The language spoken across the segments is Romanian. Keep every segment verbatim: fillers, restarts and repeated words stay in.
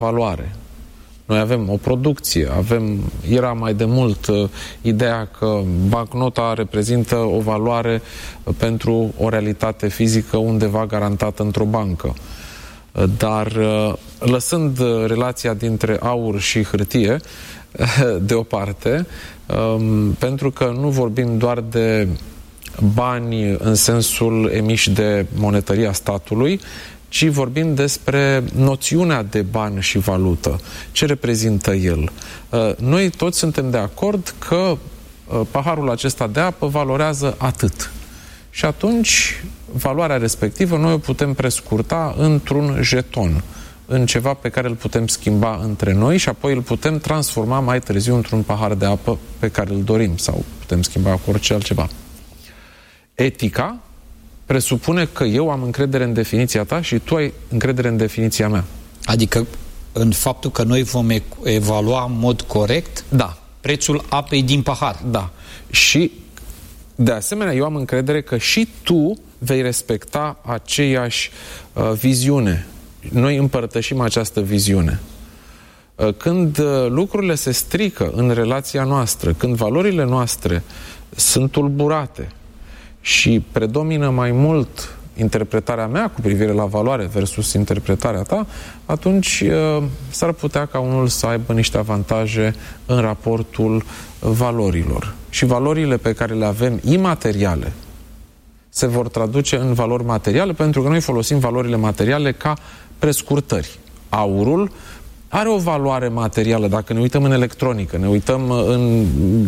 valoare. Noi avem o producție, avem, era mai de mult uh, ideea că bancnota reprezintă o valoare uh, pentru o realitate fizică undeva garantată într-o bancă. Uh, dar uh, lăsând uh, relația dintre aur și hârtie uh, deoparte, uh, pentru că nu vorbim doar de bani în sensul emiși de monetăria statului, ci vorbim despre noțiunea de bani și valută. Ce reprezintă el? Noi toți suntem de acord că paharul acesta de apă valorează atât. Și atunci, valoarea respectivă noi o putem prescurta într-un jeton, în ceva pe care îl putem schimba între noi și apoi îl putem transforma mai târziu într-un pahar de apă pe care îl dorim sau putem schimba cu orice altceva. Etica presupune că eu am încredere în definiția ta și tu ai încredere în definiția mea. Adică în faptul că noi vom evalua în mod corect da. prețul apei din pahar. Da. Și de asemenea eu am încredere că și tu vei respecta aceeași uh, viziune. Noi împărtășim această viziune. Uh, când uh, lucrurile se strică în relația noastră, când valorile noastre sunt tulburate și predomină mai mult interpretarea mea cu privire la valoare versus interpretarea ta, atunci uh, s-ar putea ca unul să aibă niște avantaje în raportul valorilor. Și valorile pe care le avem imateriale se vor traduce în valori materiale, pentru că noi folosim valorile materiale ca prescurtări. Aurul are o valoare materială, dacă ne uităm în electronică, ne uităm în,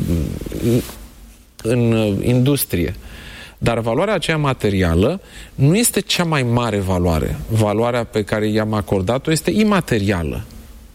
în industrie. Dar valoarea aceea materială nu este cea mai mare valoare. Valoarea pe care i-am acordat-o este imaterială.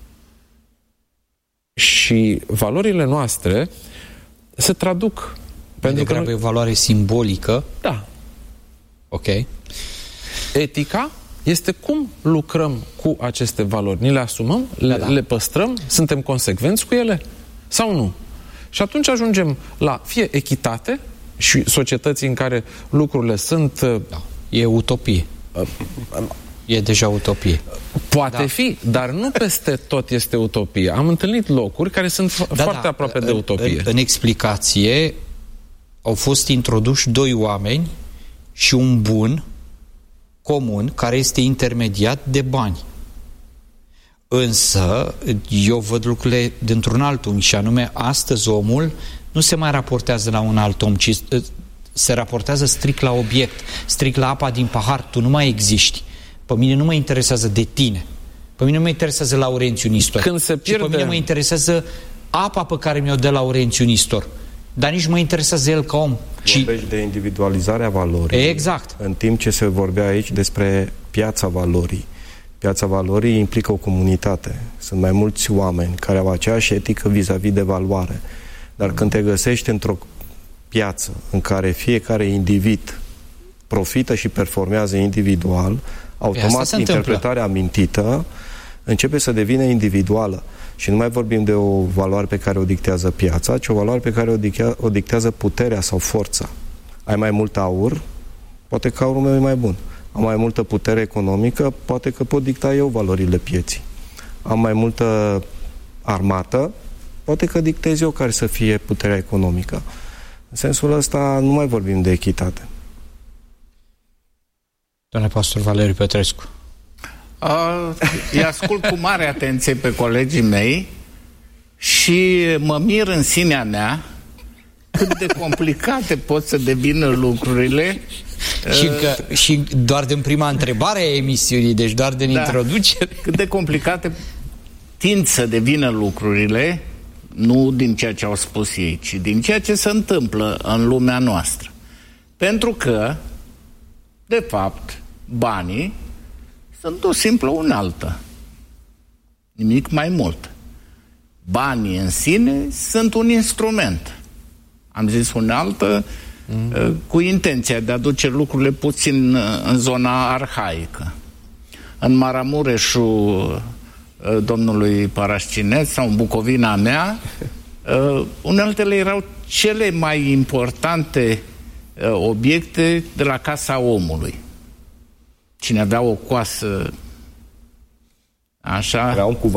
Și valorile noastre se traduc. Pentru că e o valoare simbolică. Da. Ok. Etica este cum lucrăm cu aceste valori. Ni le asumăm? Le, da, da. le păstrăm? Suntem consecvenți cu ele? Sau nu? Și atunci ajungem la fie echitate și societăți în care lucrurile sunt... Da. E utopie. E deja utopie. Poate da. fi, dar nu peste tot este utopie. Am întâlnit locuri care sunt da, foarte da. aproape de utopie. În, în explicație au fost introduși doi oameni și un bun comun care este intermediat de bani. Însă, eu văd lucrurile dintr-un alt unghi și anume, astăzi omul nu se mai raportează la un alt om, ci se raportează strict la obiect, strict la apa din pahar. Tu nu mai existi. Pe mine nu mă interesează de tine. Pe mine nu mă interesează Laurențiu Nistor. Când se pierde... Și pe mine mă interesează apa pe care mi-o dă Laurențiu Nistor. Dar nici mă interesează el ca om. Vorbești de individualizarea valorii. Exact. În timp ce se vorbea aici despre piața valorii. Piața valorii implică o comunitate. Sunt mai mulți oameni care au aceeași etică vis-a-vis de valoare. Dar când te găsești într-o piață în care fiecare individ profită și performează individual, automat interpretarea amintită începe să devină individuală. Și nu mai vorbim de o valoare pe care o dictează piața, ci o valoare pe care o, dictea, o dictează puterea sau forța. Ai mai mult aur, poate că aurul meu e mai bun. Am mai multă putere economică, poate că pot dicta eu valorile pieții. Am mai multă armată, poate că dictez eu care să fie puterea economică. În sensul ăsta nu mai vorbim de echitate. Doamne pastor Valeriu Petrescu. Uh, îi ascult cu mare atenție pe colegii mei și mă mir în sinea mea cât de complicate pot să devină lucrurile. Și, că, și doar din prima întrebare a emisiunii, deci doar din da, introducere. Cât de complicate tind să devină lucrurile, nu din ceea ce au spus ei, ci din ceea ce se întâmplă în lumea noastră. Pentru că, de fapt, banii sunt o simplă unealtă. Nimic mai mult. Banii în sine sunt un instrument. Am zis unealtă mm. cu intenția de a duce lucrurile puțin în zona arhaică. În Maramureșul domnului Parașcineț sau în Bucovina mea, uneltele erau cele mai importante obiecte de la casa omului. Cine avea o coasă Așa. Era un cuvânt